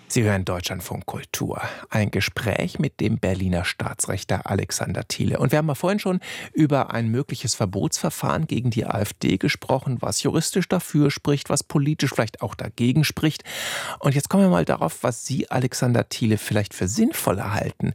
Sie hören Deutschlandfunk Kultur. Ein Gespräch mit dem Berliner Staatsrechtler Alexander Thiele. Und wir haben ja vorhin schon über ein mögliches Verbotsverfahren gegen die AfD gesprochen, was juristisch dafür spricht, was politisch vielleicht auch dagegen spricht. Und jetzt kommen wir mal darauf, was Sie, Alexander Thiele, vielleicht für sinnvoll halten.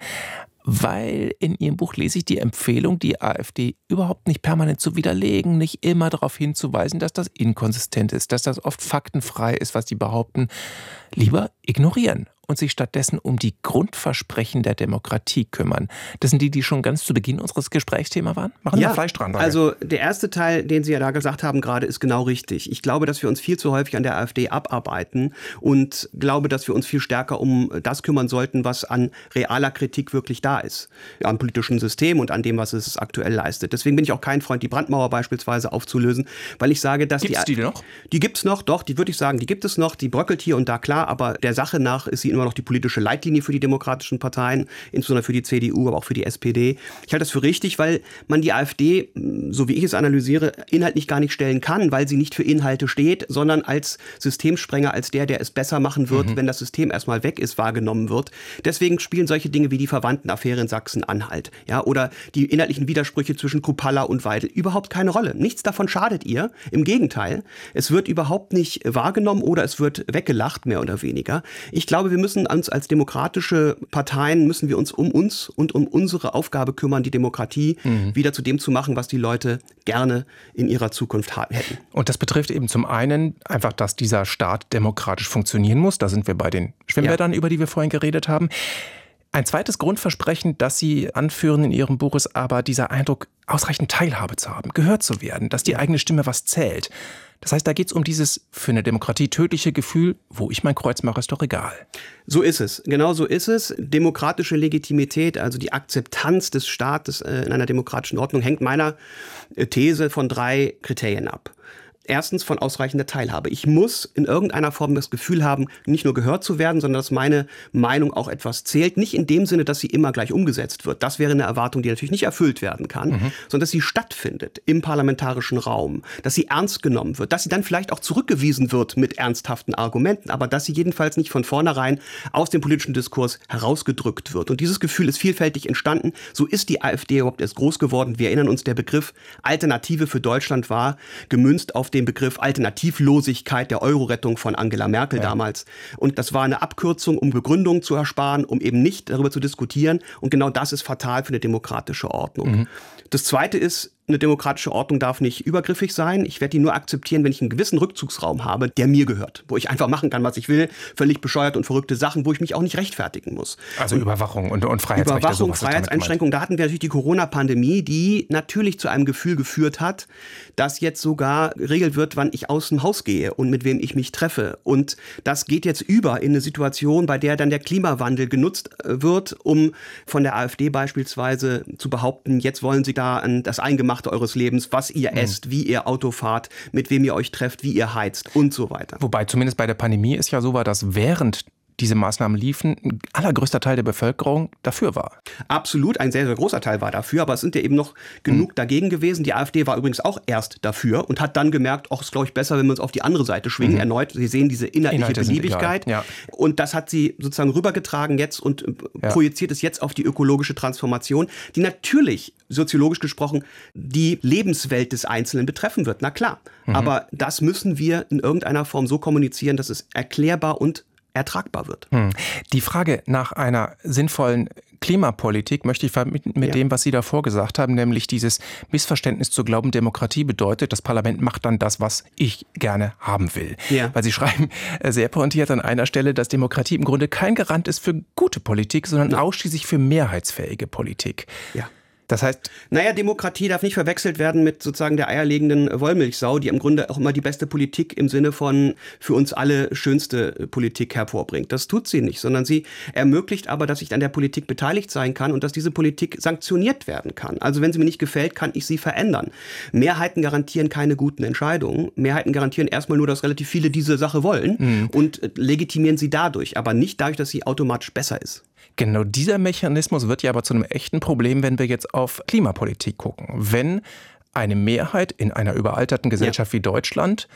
Weil in Ihrem Buch lese ich die Empfehlung, die AfD überhaupt nicht permanent zu widerlegen, nicht immer darauf hinzuweisen, dass das inkonsistent ist, dass das oft faktenfrei ist, was die behaupten. Lieber ignorieren und sich stattdessen um die Grundversprechen der Demokratie kümmern. Das sind die schon ganz zu Beginn unseres Gesprächsthema waren? Machen Sie Fleisch dran. Also der erste Teil, den Sie ja da gesagt haben gerade, ist genau richtig. Ich glaube, dass wir uns viel zu häufig an der AfD abarbeiten und glaube, dass wir uns viel stärker um das kümmern sollten, was an realer Kritik wirklich da ist. Am politischen System und an dem, was es aktuell leistet. Deswegen bin ich auch kein Freund, die Brandmauer beispielsweise aufzulösen, weil ich sage, dass Gibt's die noch? Die gibt's noch, doch, die würde ich sagen, die gibt es noch, die bröckelt hier und da, klar, aber der Sache nach ist sie immer noch die politische Leitlinie für die demokratischen Parteien, insbesondere für die CDU, aber auch für die SPD. Ich halte das für richtig, weil man die AfD, so wie ich es analysiere, inhaltlich gar nicht stellen kann, weil sie nicht für Inhalte steht, sondern als Systemsprenger, als der es besser machen wird, wenn das System erstmal weg ist, wahrgenommen wird. Deswegen spielen solche Dinge wie die Verwandtenaffäre in Sachsen-Anhalt, ja, oder die inhaltlichen Widersprüche zwischen Kruppalla und Weidel überhaupt keine Rolle. Nichts davon schadet ihr. Im Gegenteil, es wird überhaupt nicht wahrgenommen oder es wird weggelacht, mehr oder weniger. Ich glaube, wir müssen uns als demokratische Parteien müssen wir uns um uns und um unsere Aufgabe kümmern, die Demokratie wieder zu dem zu machen, was die Leute gerne in ihrer Zukunft hätten. Und das betrifft eben zum einen einfach, dass dieser Staat demokratisch funktionieren muss. Da sind wir bei den Schwimmbädern, über die wir vorhin geredet haben. Ein zweites Grundversprechen, das Sie anführen in Ihrem Buch, ist aber dieser Eindruck, ausreichend Teilhabe zu haben, gehört zu werden, dass die eigene Stimme was zählt. Das heißt, da geht es um dieses für eine Demokratie tödliche Gefühl, wo ich mein Kreuz mache, ist doch egal. So ist es. Genau so ist es. Demokratische Legitimität, also die Akzeptanz des Staates in einer demokratischen Ordnung, hängt meiner These von 3 Kriterien ab. Erstens von ausreichender Teilhabe. Ich muss in irgendeiner Form das Gefühl haben, nicht nur gehört zu werden, sondern dass meine Meinung auch etwas zählt. Nicht in dem Sinne, dass sie immer gleich umgesetzt wird. Das wäre eine Erwartung, die natürlich nicht erfüllt werden kann, sondern dass sie stattfindet im parlamentarischen Raum, dass sie ernst genommen wird, dass sie dann vielleicht auch zurückgewiesen wird mit ernsthaften Argumenten, aber dass sie jedenfalls nicht von vornherein aus dem politischen Diskurs herausgedrückt wird. Und dieses Gefühl ist vielfältig entstanden. So ist die AfD überhaupt erst groß geworden. Wir erinnern uns, der Begriff Alternative für Deutschland war gemünzt auf den Begriff Alternativlosigkeit der Euro-Rettung von Angela Merkel damals. Und das war eine Abkürzung, um Begründungen zu ersparen, um eben nicht darüber zu diskutieren. Und genau das ist fatal für eine demokratische Ordnung. Das Zweite ist, eine demokratische Ordnung darf nicht übergriffig sein. Ich werde die nur akzeptieren, wenn ich einen gewissen Rückzugsraum habe, der mir gehört. Wo ich einfach machen kann, was ich will. Völlig bescheuert und verrückte Sachen, wo ich mich auch nicht rechtfertigen muss. Also Überwachung und Freiheitsrechte. Überwachung, Freiheitseinschränkungen. Da hatten wir natürlich die Corona-Pandemie, die natürlich zu einem Gefühl geführt hat, dass jetzt sogar geregelt wird, wann ich aus dem Haus gehe und mit wem ich mich treffe. Und das geht jetzt über in eine Situation, bei der dann der Klimawandel genutzt wird, um von der AfD beispielsweise zu behaupten, jetzt wollen sie da an das Eingemachte eures Lebens, was ihr esst, wie ihr Auto fahrt, mit wem ihr euch trefft, wie ihr heizt und so weiter. Wobei zumindest bei der Pandemie es ja so war, dass während diese Maßnahmen liefen, ein allergrößter Teil der Bevölkerung dafür war. Absolut, ein sehr, sehr großer Teil war dafür, aber es sind ja eben noch genug dagegen gewesen. Die AfD war übrigens auch erst dafür und hat dann gemerkt, ach, ist glaube ich besser, wenn wir uns auf die andere Seite schwingen. Erneut, Sie sehen diese inhaltliche Beliebigkeit. Ja. Und das hat sie sozusagen rübergetragen jetzt und projiziert es jetzt auf die ökologische Transformation, die natürlich, soziologisch gesprochen, die Lebenswelt des Einzelnen betreffen wird. Na klar, aber das müssen wir in irgendeiner Form so kommunizieren, dass es erklärbar und ertragbar wird. Die Frage nach einer sinnvollen Klimapolitik möchte ich verbinden mit dem, was Sie davor gesagt haben, nämlich dieses Missverständnis zu glauben, Demokratie bedeutet, das Parlament macht dann das, was ich gerne haben will. Ja. Weil Sie schreiben sehr pointiert an einer Stelle, dass Demokratie im Grunde kein Garant ist für gute Politik, sondern ausschließlich für mehrheitsfähige Politik. Ja. Das heißt, Demokratie darf nicht verwechselt werden mit sozusagen der eierlegenden Wollmilchsau, die im Grunde auch immer die beste Politik im Sinne von für uns alle schönste Politik hervorbringt. Das tut sie nicht, sondern sie ermöglicht aber, dass ich an der Politik beteiligt sein kann und dass diese Politik sanktioniert werden kann. Also wenn sie mir nicht gefällt, kann ich sie verändern. Mehrheiten garantieren keine guten Entscheidungen. Mehrheiten garantieren erstmal nur, dass relativ viele diese Sache wollen und legitimieren sie dadurch, aber nicht dadurch, dass sie automatisch besser ist. Genau dieser Mechanismus wird ja aber zu einem echten Problem, wenn wir jetzt auf Klimapolitik gucken. Wenn eine Mehrheit in einer überalterten Gesellschaft wie Deutschland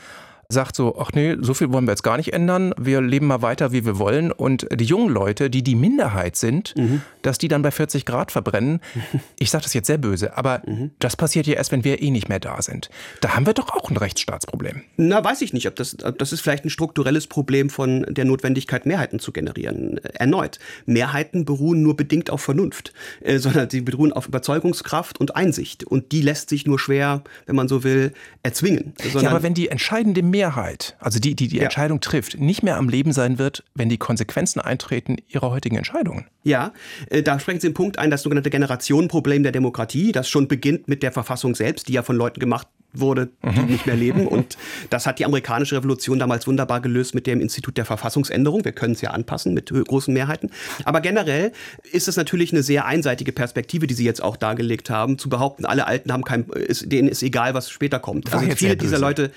sagt so, ach nee, so viel wollen wir jetzt gar nicht ändern, wir leben mal weiter, wie wir wollen. Und die jungen Leute, die Minderheit sind, dass die dann bei 40 Grad verbrennen. Ich sage das jetzt sehr böse, aber das passiert ja erst, wenn wir eh nicht mehr da sind. Da haben wir doch auch ein Rechtsstaatsproblem. Na, weiß ich nicht, ob das ist vielleicht ein strukturelles Problem von der Notwendigkeit, Mehrheiten zu generieren. Erneut, Mehrheiten beruhen nur bedingt auf Vernunft, sondern sie beruhen auf Überzeugungskraft und Einsicht. Und die lässt sich nur schwer, wenn man so will, erzwingen. Ja, aber wenn die entscheidende Mehrheit, also die Entscheidung trifft, nicht mehr am Leben sein wird, wenn die Konsequenzen eintreten ihrer heutigen Entscheidungen. Ja, da sprechen Sie einen Punkt ein, das sogenannte Generationenproblem der Demokratie, das schon beginnt mit der Verfassung selbst, die ja von Leuten gemacht wurde, die nicht mehr leben. Und das hat die amerikanische Revolution damals wunderbar gelöst mit dem Institut der Verfassungsänderung. Wir können es ja anpassen mit großen Mehrheiten. Aber generell ist es natürlich eine sehr einseitige Perspektive, die Sie jetzt auch dargelegt haben, zu behaupten, alle Alten haben denen ist egal, was später kommt. Also viele dieser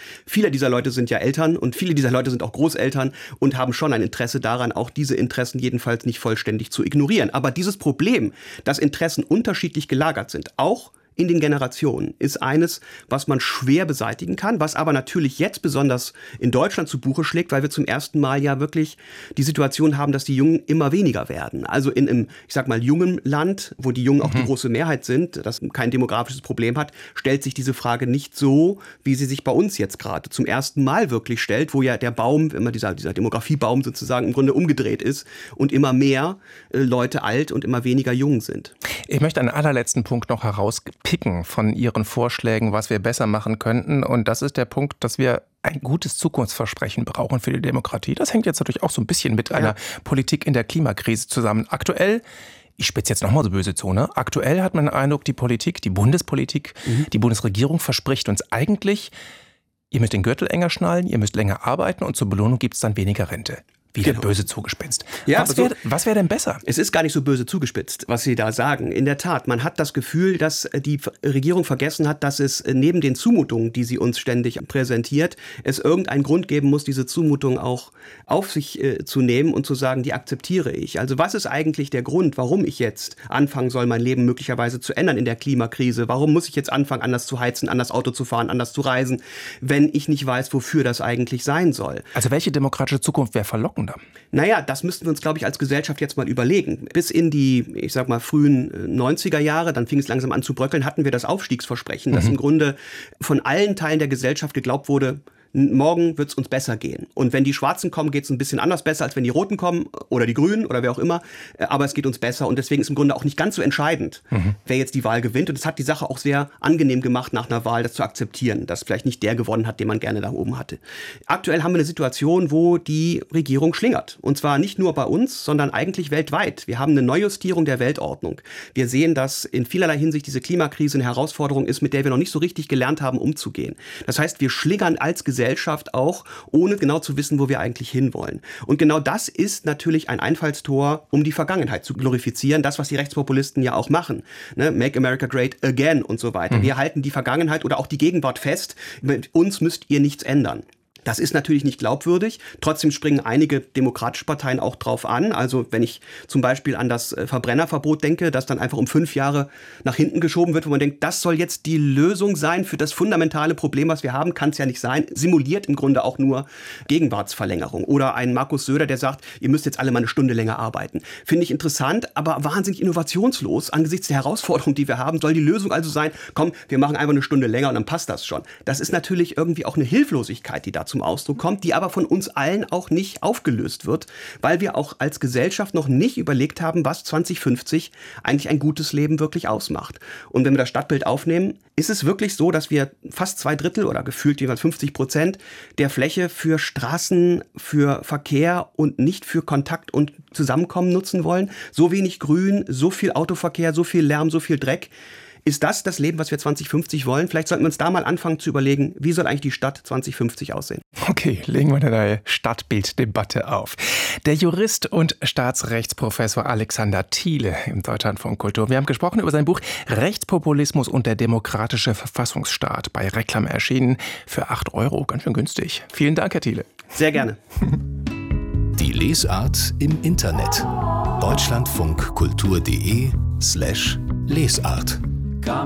Leute sind ja Eltern und viele dieser Leute sind auch Großeltern und haben schon ein Interesse daran, auch diese Interessen jedenfalls nicht vollständig zu ignorieren. Aber dieses Problem, dass Interessen unterschiedlich gelagert sind, auch in den Generationen, ist eines, was man schwer beseitigen kann, was aber natürlich jetzt besonders in Deutschland zu Buche schlägt, weil wir zum ersten Mal ja wirklich die Situation haben, dass die Jungen immer weniger werden. Also in einem, ich sag mal, jungen Land, wo die Jungen auch die große Mehrheit sind, das kein demografisches Problem hat, stellt sich diese Frage nicht so, wie sie sich bei uns jetzt gerade zum ersten Mal wirklich stellt, wo ja der Baum, immer dieser Demografiebaum sozusagen im Grunde umgedreht ist und immer mehr Leute alt und immer weniger jung sind. Ich möchte einen allerletzten Punkt noch herauspicken von Ihren Vorschlägen, was wir besser machen könnten. Und das ist der Punkt, dass wir ein gutes Zukunftsversprechen brauchen für die Demokratie. Das hängt jetzt natürlich auch so ein bisschen mit einer Politik in der Klimakrise zusammen. Aktuell, ich spitze jetzt nochmal so böse zu, ne? Aktuell hat man den Eindruck, die Bundespolitik, die Bundesregierung verspricht uns eigentlich, ihr müsst den Gürtel enger schnallen, ihr müsst länger arbeiten und zur Belohnung gibt es dann weniger Rente. Wieder böse zugespitzt. Ja, was wär denn besser? Es ist gar nicht so böse zugespitzt, was Sie da sagen. In der Tat, man hat das Gefühl, dass die Regierung vergessen hat, dass es neben den Zumutungen, die sie uns ständig präsentiert, es irgendeinen Grund geben muss, diese Zumutungen auch auf sich zu nehmen und zu sagen, die akzeptiere ich. Also was ist eigentlich der Grund, warum ich jetzt anfangen soll, mein Leben möglicherweise zu ändern in der Klimakrise? Warum muss ich jetzt anfangen, anders zu heizen, anders Auto zu fahren, anders zu reisen, wenn ich nicht weiß, wofür das eigentlich sein soll? Also welche demokratische Zukunft wäre verlockend? Naja, das müssten wir uns, glaube ich, als Gesellschaft jetzt mal überlegen. Bis in die, ich sag mal, frühen 90er Jahre, dann fing es langsam an zu bröckeln, hatten wir das Aufstiegsversprechen, dass im Grunde von allen Teilen der Gesellschaft geglaubt wurde, morgen wird es uns besser gehen. Und wenn die Schwarzen kommen, geht es ein bisschen anders besser, als wenn die Roten kommen oder die Grünen oder wer auch immer. Aber es geht uns besser und deswegen ist im Grunde auch nicht ganz so entscheidend, wer jetzt die Wahl gewinnt. Und es hat die Sache auch sehr angenehm gemacht, nach einer Wahl das zu akzeptieren, dass vielleicht nicht der gewonnen hat, den man gerne da oben hatte. Aktuell haben wir eine Situation, wo die Regierung schlingert. Und zwar nicht nur bei uns, sondern eigentlich weltweit. Wir haben eine Neujustierung der Weltordnung. Wir sehen, dass in vielerlei Hinsicht diese Klimakrise eine Herausforderung ist, mit der wir noch nicht so richtig gelernt haben, umzugehen. Das heißt, wir schlingern als Gesellschaft auch, ohne genau zu wissen, wo wir eigentlich hinwollen. Und genau das ist natürlich ein Einfallstor, um die Vergangenheit zu glorifizieren. Das, was die Rechtspopulisten ja auch machen. Ne? Make America Great Again und so weiter. Wir halten die Vergangenheit oder auch die Gegenwart fest. Mit uns müsst ihr nichts ändern. Das ist natürlich nicht glaubwürdig. Trotzdem springen einige demokratische Parteien auch drauf an. Also wenn ich zum Beispiel an das Verbrennerverbot denke, das dann einfach um 5 Jahre nach hinten geschoben wird, wo man denkt, das soll jetzt die Lösung sein für das fundamentale Problem, was wir haben, kann es ja nicht sein. Simuliert im Grunde auch nur Gegenwartsverlängerung. Oder ein Markus Söder, der sagt, ihr müsst jetzt alle mal eine Stunde länger arbeiten. Finde ich interessant, aber wahnsinnig innovationslos. Angesichts der Herausforderungen, die wir haben, soll die Lösung also sein, komm, wir machen einfach eine Stunde länger und dann passt das schon. Das ist natürlich irgendwie auch eine Hilflosigkeit, die dazu zum Ausdruck kommt, die aber von uns allen auch nicht aufgelöst wird, weil wir auch als Gesellschaft noch nicht überlegt haben, was 2050 eigentlich ein gutes Leben wirklich ausmacht. Und wenn wir das Stadtbild aufnehmen, ist es wirklich so, dass wir fast 2/3 oder gefühlt jeweils 50% der Fläche für Straßen, für Verkehr und nicht für Kontakt und Zusammenkommen nutzen wollen. So wenig Grün, so viel Autoverkehr, so viel Lärm, so viel Dreck. Ist das das Leben, was wir 2050 wollen? Vielleicht sollten wir uns da mal anfangen zu überlegen, wie soll eigentlich die Stadt 2050 aussehen? Okay, legen wir eine Stadtbilddebatte auf. Der Jurist und Staatsrechtsprofessor Alexander Thiele im Deutschlandfunk Kultur. Wir haben gesprochen über sein Buch Rechtspopulismus und der demokratische Verfassungsstaat. Bei Reklam erschienen für 8 €. Ganz schön günstig. Vielen Dank, Herr Thiele. Sehr gerne. Die Lesart im Internet. deutschlandfunkkultur.de/Lesart